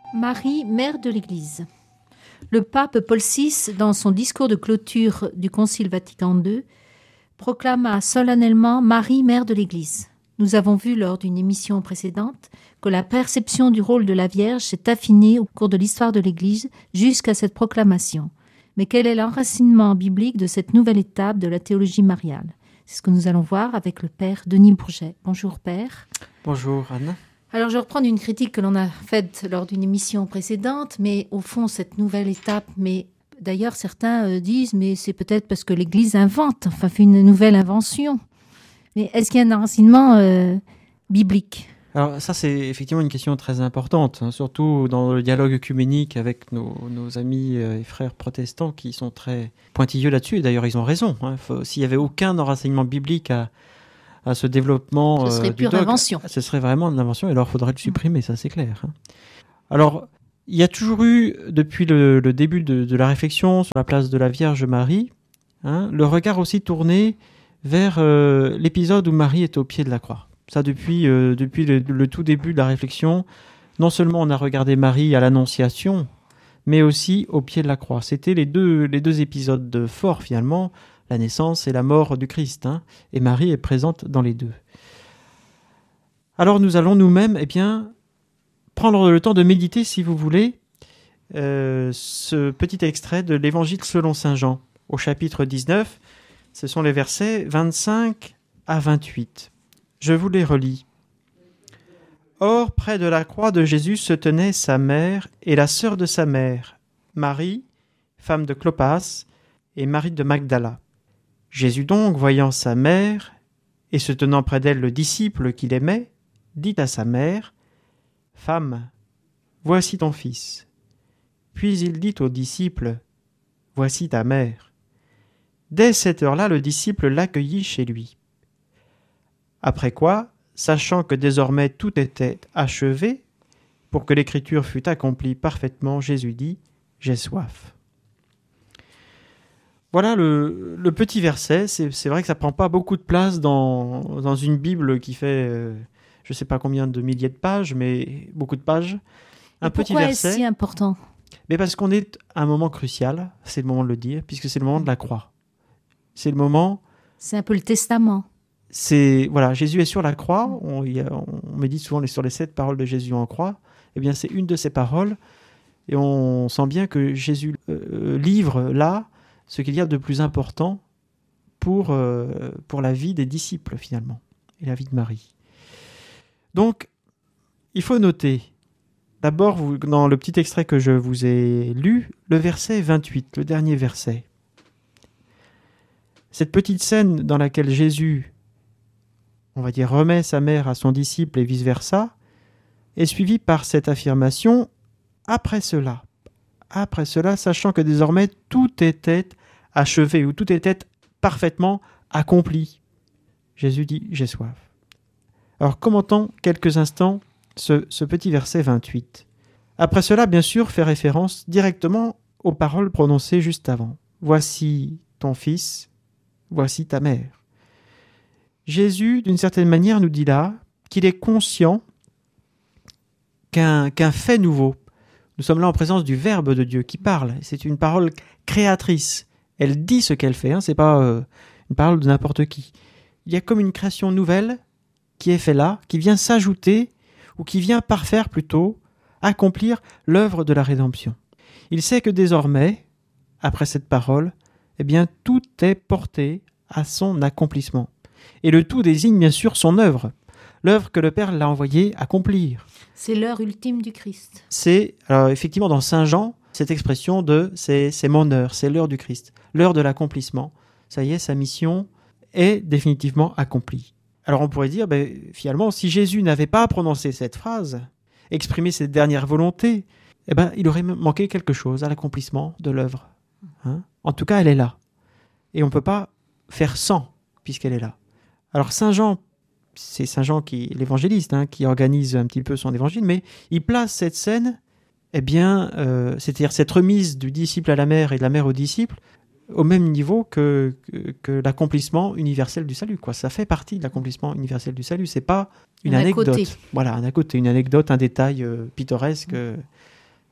Marie, mère de l'Église. Le pape Paul VI, dans son discours de clôture du Concile Vatican II, proclama solennellement Marie, mère de l'Église. Nous avons vu lors d'une émission précédente que la perception du rôle de la Vierge s'est affinée au cours de l'histoire de l'Église jusqu'à cette proclamation. Mais quel est l'enracinement biblique de cette nouvelle étape de la théologie mariale ? C'est ce que nous allons voir avec le père Denis Bourget. Bonjour père. Bonjour Anne. Alors je reprends une critique que l'on a faite lors d'une émission précédente, mais au fond cette nouvelle étape, mais d'ailleurs certains disent mais c'est peut-être parce que l'Église invente, enfin fait une nouvelle invention. Mais est-ce qu'il y a un enracinement biblique ? Alors ça c'est effectivement une question très importante, hein, surtout dans le dialogue œcuménique avec nos amis et frères protestants qui sont très pointilleux là-dessus, et d'ailleurs ils ont raison. Hein, s'il n'y avait aucun enracinement biblique à ce développement ce serait du pure dogme, invention. Ce serait vraiment une invention, et alors il faudrait le supprimer, ça c'est clair. Hein. Alors, il y a toujours eu, depuis le début de la réflexion sur la place de la Vierge Marie, hein, le regard aussi tourné vers l'épisode où Marie est au pied de la croix. Ça, depuis le tout début de la réflexion, non seulement on a regardé Marie à l'Annonciation, mais aussi au pied de la croix. C'était les deux épisodes forts, finalement, la naissance et la mort du Christ, hein, et Marie est présente dans les deux. Alors nous allons nous-mêmes prendre le temps de méditer, si vous voulez, ce petit extrait de l'Évangile selon saint Jean, au chapitre 19, ce sont les versets 25 à 28. Je vous les relis. Or, près de la croix de Jésus se tenaient sa mère et la sœur de sa mère, Marie, femme de Clopas, et Marie de Magdala. Jésus donc, voyant sa mère, et se tenant près d'elle le disciple qu'il aimait, dit à sa mère, « Femme, voici ton fils. » Puis il dit au disciple, « Voici ta mère. » Dès cette heure-là, le disciple l'accueillit chez lui. Après quoi, sachant que désormais tout était achevé, pour que l'écriture fût accomplie parfaitement, Jésus dit, « J'ai soif. » Voilà le petit verset. C'est vrai que ça ne prend pas beaucoup de place dans une Bible qui fait, je ne sais pas combien de milliers de pages, mais beaucoup de pages. Pourquoi est-ce si important ? Mais parce qu'on est à un moment crucial, c'est le moment de le dire, puisque c'est le moment de la croix. C'est le moment... C'est un peu le testament. Voilà, Jésus est sur la croix. On médite souvent sur les 7 paroles de Jésus en croix. Eh bien, c'est une de ces paroles. Et on sent bien que Jésus livre là ce qu'il y a de plus important pour la vie des disciples, finalement, et la vie de Marie. Donc, il faut noter, d'abord, dans le petit extrait que je vous ai lu, le verset 28, le dernier verset. Cette petite scène dans laquelle Jésus, on va dire, remet sa mère à son disciple et vice-versa, est suivie par cette affirmation « après cela ». Après cela, sachant que désormais tout était achevé ou tout était parfaitement accompli. Jésus dit « J'ai soif ». Alors commentons quelques instants ce petit verset 28. Après cela, bien sûr, fait référence directement aux paroles prononcées juste avant. « Voici ton fils, voici ta mère ». Jésus, d'une certaine manière, nous dit là qu'il est conscient qu'un fait nouveau. Nous sommes là en présence du Verbe de Dieu qui parle. C'est une parole créatrice. Elle dit ce qu'elle fait. Hein. Ce n'est pas une parole de n'importe qui. Il y a comme une création nouvelle qui est faite là, qui vient s'ajouter, ou qui vient parfaire plutôt, accomplir l'œuvre de la rédemption. Il sait que désormais, après cette parole, tout est porté à son accomplissement. Et le tout désigne bien sûr son œuvre, l'œuvre que le Père l'a envoyé accomplir. C'est l'heure ultime du Christ. C'est, alors effectivement, dans Saint Jean, cette expression de « c'est mon heure », c'est l'heure du Christ, l'heure de l'accomplissement. Ça y est, sa mission est définitivement accomplie. Alors on pourrait dire, finalement, si Jésus n'avait pas prononcé cette phrase, exprimé cette dernière volonté, il aurait manqué quelque chose à l'accomplissement de l'œuvre. Hein ? En tout cas, elle est là. Et on ne peut pas faire sans, puisqu'elle est là. Alors Saint Jean, c'est Saint Jean l'évangéliste, qui organise un petit peu son évangile, mais il place cette scène, c'est-à-dire cette remise du disciple à la mère et de la mère au disciple, au même niveau que l'accomplissement universel du salut. Ça fait partie de l'accomplissement universel du salut. C'est pas une anecdote. Voilà, un à côté, une anecdote, un détail pittoresque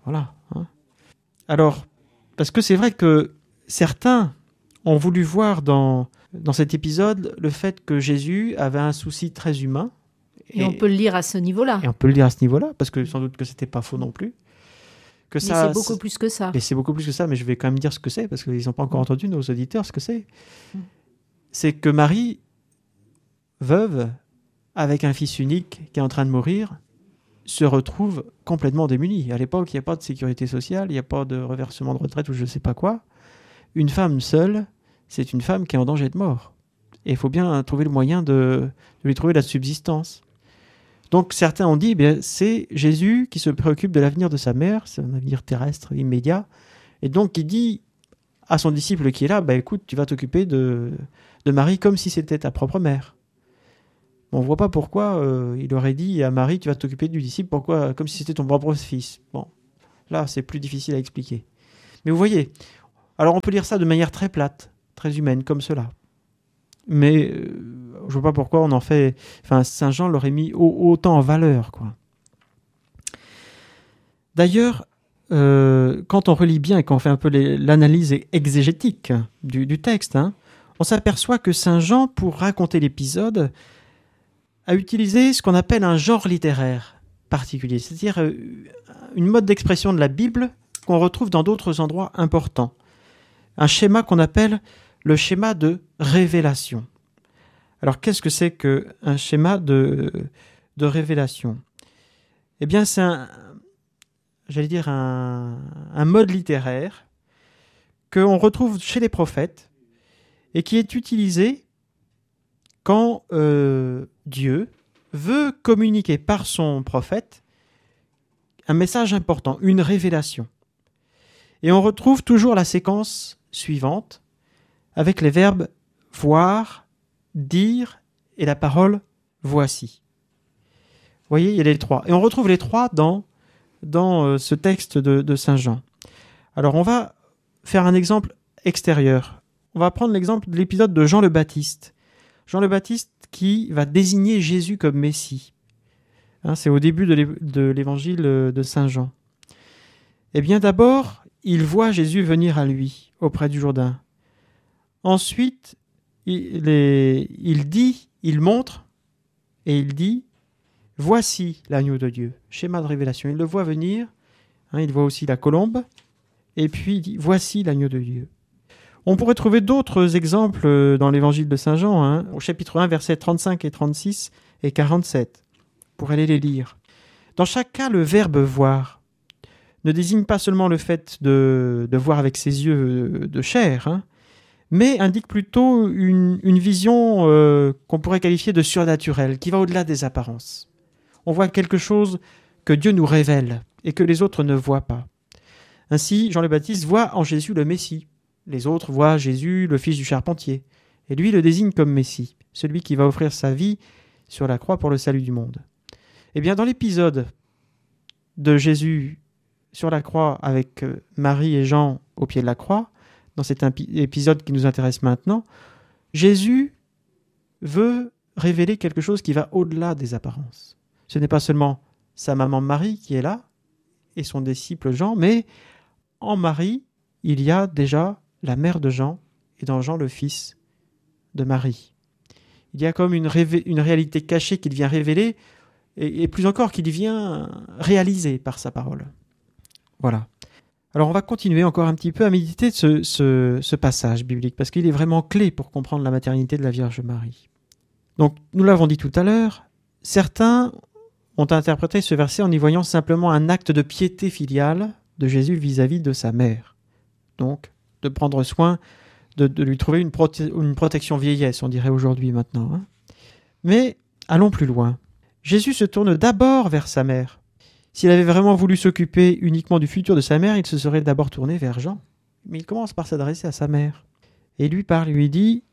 Voilà. Hein. Alors, parce que c'est vrai que certains ont voulu voir dans cet épisode le fait que Jésus avait un souci très humain. Et on peut le lire à ce niveau-là. Et on peut le lire à ce niveau-là, parce que sans doute que c'était pas faux non plus. Mais c'est beaucoup plus que ça. Mais c'est beaucoup plus que ça, mais je vais quand même dire ce que c'est, parce qu'ils n'ont pas encore entendu, nos auditeurs, ce que c'est. C'est que Marie, veuve, avec un fils unique qui est en train de mourir, se retrouve complètement démunie. À l'époque, il n'y a pas de sécurité sociale, il n'y a pas de reversement de retraite ou je ne sais pas quoi. Une femme seule, c'est une femme qui est en danger de mort. Et il faut bien trouver le moyen de lui trouver la subsistance. Donc certains ont dit, c'est Jésus qui se préoccupe de l'avenir de sa mère, c'est un avenir terrestre immédiat, et donc il dit à son disciple qui est là, écoute, tu vas t'occuper de Marie comme si c'était ta propre mère. On ne voit pas pourquoi il aurait dit à Marie, tu vas t'occuper du disciple, pourquoi, comme si c'était ton propre fils. Bon, là c'est plus difficile à expliquer. Mais vous voyez, alors on peut lire ça de manière très plate, très humaine, comme cela. Mais je ne vois pas pourquoi on en fait... Enfin, Saint Jean l'aurait mis autant en valeur, quoi. D'ailleurs, quand on relit bien et qu'on fait un peu l'analyse exégétique du texte, on s'aperçoit que Saint Jean, pour raconter l'épisode, a utilisé ce qu'on appelle un genre littéraire particulier, c'est-à-dire une mode d'expression de la Bible qu'on retrouve dans d'autres endroits importants. Un schéma qu'on appelle le schéma de révélation. Alors, qu'est-ce que c'est qu'un schéma de révélation ? Eh bien, c'est un mode littéraire qu'on retrouve chez les prophètes et qui est utilisé quand Dieu veut communiquer par son prophète un message important, une révélation. Et on retrouve toujours la séquence suivante avec les verbes voir, dire et la parole voici. Vous voyez, il y a les trois. Et on retrouve les trois dans ce texte de Saint Jean. Alors on va faire un exemple extérieur. On va prendre l'exemple de l'épisode de Jean le Baptiste. Jean le Baptiste qui va désigner Jésus comme Messie. C'est au début de l'évangile de Saint Jean. Eh bien d'abord, il voit Jésus venir à lui, auprès du Jourdain. Ensuite, il montre et il dit « Voici l'agneau de Dieu ». Schéma de révélation. Il le voit venir, il voit aussi la colombe, et puis il dit « Voici l'agneau de Dieu ». On pourrait trouver d'autres exemples dans l'évangile de Saint Jean, au chapitre 1, versets 35 et 36 et 47, pour aller les lire. Dans chaque cas, le verbe « voir » ne désigne pas seulement le fait de voir avec ses yeux de chair, mais indique plutôt une vision qu'on pourrait qualifier de surnaturelle, qui va au-delà des apparences. On voit quelque chose que Dieu nous révèle et que les autres ne voient pas. Ainsi, Jean le Baptiste voit en Jésus le Messie. Les autres voient Jésus, le fils du charpentier. Et lui le désigne comme Messie, celui qui va offrir sa vie sur la croix pour le salut du monde. Eh bien, dans l'épisode de Jésus sur la croix avec Marie et Jean au pied de la croix, dans cet épisode qui nous intéresse maintenant, Jésus veut révéler quelque chose qui va au-delà des apparences. Ce n'est pas seulement sa maman Marie qui est là, et son disciple Jean, mais en Marie, il y a déjà la mère de Jean, et dans Jean le fils de Marie. Il y a comme une réalité cachée qu'il vient révéler, et plus encore qu'il vient réaliser par sa parole. Voilà. Alors on va continuer encore un petit peu à méditer ce passage biblique, parce qu'il est vraiment clé pour comprendre la maternité de la Vierge Marie. Donc, nous l'avons dit tout à l'heure, certains ont interprété ce verset en y voyant simplement un acte de piété filiale de Jésus vis-à-vis de sa mère. Donc, de prendre soin, de lui trouver une protection vieillesse, on dirait aujourd'hui maintenant. Mais, allons plus loin. Jésus se tourne d'abord vers sa mère. S'il avait vraiment voulu s'occuper uniquement du futur de sa mère, il se serait d'abord tourné vers Jean. Mais il commence par s'adresser à sa mère. Et lui parle, lui dit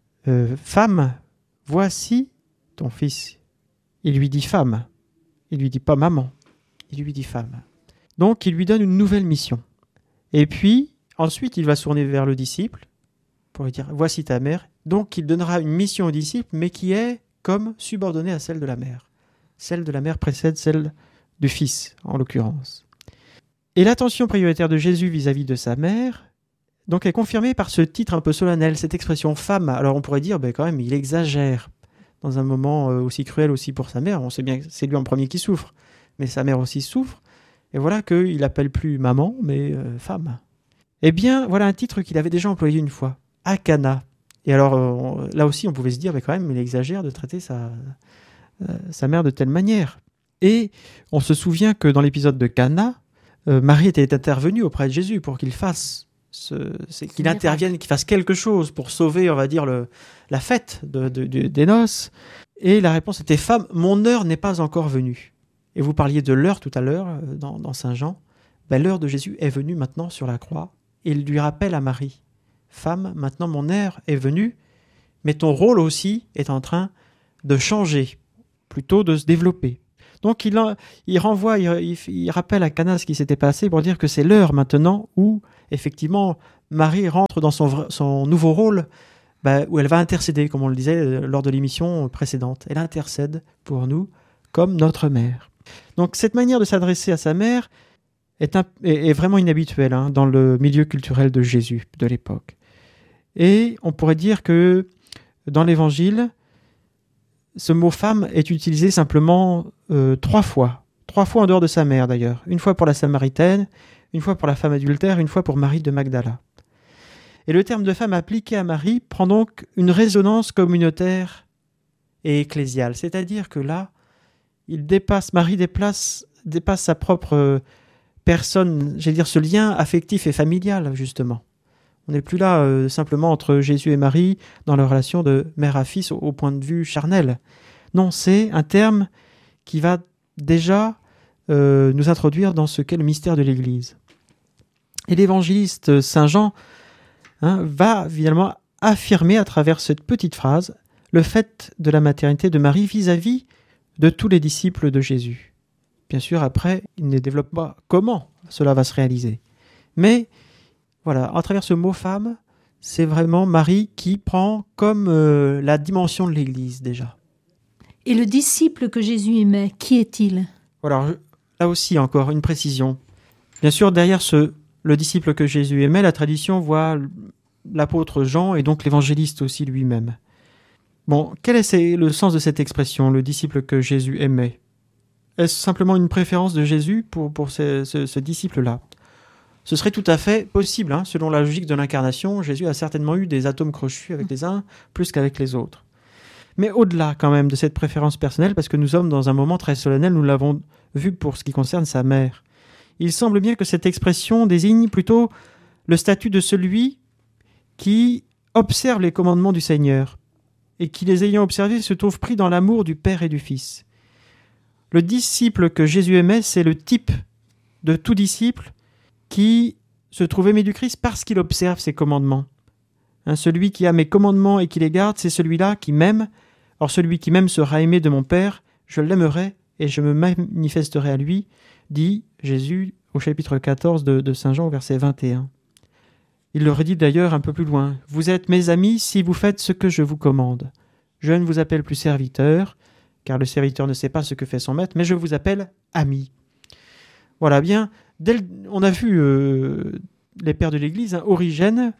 « Femme, voici ton fils ». Il lui dit « Femme ». Il lui dit pas « Maman ». Il lui dit « Femme ». Donc il lui donne une nouvelle mission. Et puis, ensuite, il va se tourner vers le disciple pour lui dire « Voici ta mère ». Donc il donnera une mission au disciple, mais qui est comme subordonnée à celle de la mère. Celle de la mère précède celle du fils, en l'occurrence. Et l'attention prioritaire de Jésus vis-à-vis de sa mère donc est confirmée par ce titre un peu solennel, cette expression « femme ». Alors on pourrait dire, quand même, il exagère dans un moment aussi cruel aussi pour sa mère. On sait bien que c'est lui en premier qui souffre, mais sa mère aussi souffre. Et voilà qu'il n'appelle plus maman, mais femme. Eh bien, voilà un titre qu'il avait déjà employé une fois, à Cana. Et alors, là aussi, on pouvait se dire, quand même, il exagère de traiter sa mère de telle manière. Et on se souvient que dans l'épisode de Cana, Marie était intervenue auprès de Jésus pour qu'il fasse, qu'il intervienne, qu'il fasse quelque chose pour sauver, on va dire, la fête des noces. Et la réponse était « Femme, mon heure n'est pas encore venue ». Et vous parliez de l'heure tout à l'heure dans Saint Jean. L'heure de Jésus est venue maintenant sur la croix. Et il lui rappelle à Marie « Femme, maintenant mon heure est venue, mais ton rôle aussi est en train de changer, plutôt de se développer. » Donc il renvoie, il rappelle à Cana ce qui s'était passé pour dire que c'est l'heure maintenant où, effectivement, Marie rentre dans son nouveau rôle, où elle va intercéder, comme on le disait lors de l'émission précédente. Elle intercède pour nous comme notre mère. Donc cette manière de s'adresser à sa mère est vraiment inhabituelle dans le milieu culturel de Jésus de l'époque. Et on pourrait dire que dans l'Évangile, ce mot « femme » est utilisé simplement 3 fois. 3 fois en dehors de sa mère d'ailleurs. Une fois pour la Samaritaine, une fois pour la femme adultère, une fois pour Marie de Magdala. Et le terme de femme appliqué à Marie prend donc une résonance communautaire et ecclésiale. C'est-à-dire que là, Marie dépasse sa propre personne, j'allais dire ce lien affectif et familial, justement. On n'est plus là simplement entre Jésus et Marie dans leur relation de mère à fils au point de vue charnel. Non, c'est un terme qui va déjà nous introduire dans ce qu'est le mystère de l'Église. Et l'évangéliste Saint Jean va finalement affirmer à travers cette petite phrase le fait de la maternité de Marie vis-à-vis de tous les disciples de Jésus. Bien sûr, après, il ne développe pas comment cela va se réaliser. Mais voilà, à travers ce mot « femme », c'est vraiment Marie qui prend comme la dimension de l'Église déjà. Et le disciple que Jésus aimait, qui est-il ? Alors, là aussi, encore une précision. Bien sûr, derrière le disciple que Jésus aimait, la tradition voit l'apôtre Jean et donc l'évangéliste aussi lui-même. Bon, quel est le sens de cette expression, le disciple que Jésus aimait ? Est-ce simplement une préférence de Jésus pour ce disciple-là ? Ce serait tout à fait possible, selon la logique de l'incarnation. Jésus a certainement eu des atomes crochus avec les uns plus qu'avec les autres. Mais au-delà quand même de cette préférence personnelle, parce que nous sommes dans un moment très solennel, nous l'avons vu pour ce qui concerne sa mère. Il semble bien que cette expression désigne plutôt le statut de celui qui observe les commandements du Seigneur et qui, les ayant observés, se trouve pris dans l'amour du Père et du Fils. Le disciple que Jésus aimait, c'est le type de tout disciple qui se trouve aimé du Christ parce qu'il observe ses commandements. Celui qui a mes commandements et qui les garde, c'est celui-là qui m'aime. Or celui qui m'aime sera aimé de mon Père, je l'aimerai et je me manifesterai à lui, dit Jésus au chapitre 14 de Saint Jean, verset 21. Il le redit d'ailleurs un peu plus loin. « Vous êtes mes amis si vous faites ce que je vous commande. Je ne vous appelle plus serviteur, car le serviteur ne sait pas ce que fait son maître, mais je vous appelle ami. » Voilà, bien, on a vu les pères de l'Église, Origène,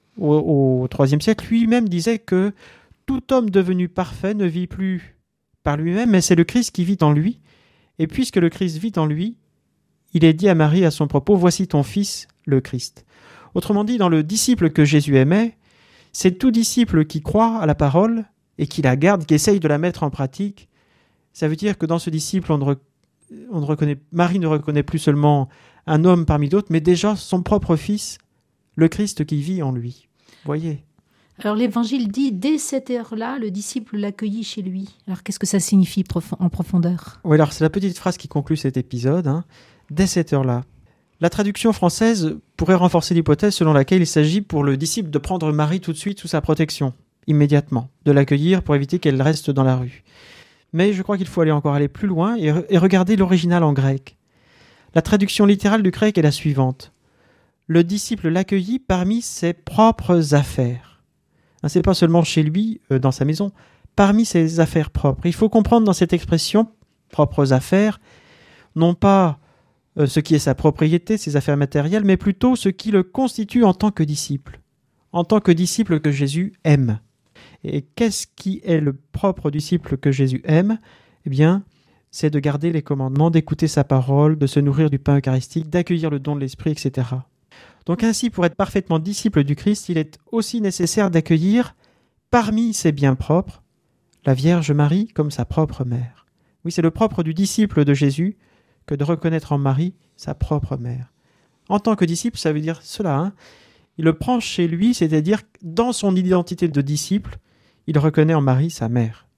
au IIIe siècle, lui-même disait que tout homme devenu parfait ne vit plus par lui-même, mais c'est le Christ qui vit en lui. Et puisque le Christ vit en lui, il est dit à Marie à son propos « Voici ton Fils, le Christ ». Autrement dit, dans le disciple que Jésus aimait, c'est tout disciple qui croit à la parole et qui la garde, qui essaye de la mettre en pratique. Ça veut dire que dans ce disciple, Marie ne reconnaît plus seulement un homme parmi d'autres, mais déjà son propre Fils, le Christ qui vit en lui. Voyez. Alors l'Évangile dit, dès cette heure-là, le disciple l'accueillit chez lui. Alors qu'est-ce que ça signifie en profondeur ? Oui, alors c'est la petite phrase qui conclut cet épisode. Dès cette heure-là. La traduction française pourrait renforcer l'hypothèse selon laquelle il s'agit pour le disciple de prendre Marie tout de suite sous sa protection, immédiatement, de l'accueillir pour éviter qu'elle reste dans la rue. Mais je crois qu'il faut aller plus loin et regarder l'original en grec. La traduction littérale du grec est la suivante. Le disciple l'accueillit parmi ses propres affaires. C'est pas seulement chez lui, dans sa maison, parmi ses affaires propres. Il faut comprendre dans cette expression, propres affaires, non pas ce qui est sa propriété, ses affaires matérielles, mais plutôt ce qui le constitue en tant que disciple que Jésus aime. Et qu'est-ce qui est le propre disciple que Jésus aime ? Eh bien, c'est de garder les commandements, d'écouter sa parole, de se nourrir du pain eucharistique, d'accueillir le don de l'Esprit, etc. Donc ainsi, pour être parfaitement disciple du Christ, il est aussi nécessaire d'accueillir, parmi ses biens propres, la Vierge Marie comme sa propre mère. Oui, c'est le propre du disciple de Jésus que de reconnaître en Marie sa propre mère. En tant que disciple, ça veut dire cela, il le prend chez lui, c'est-à-dire dans son identité de disciple, il reconnaît en Marie sa mère.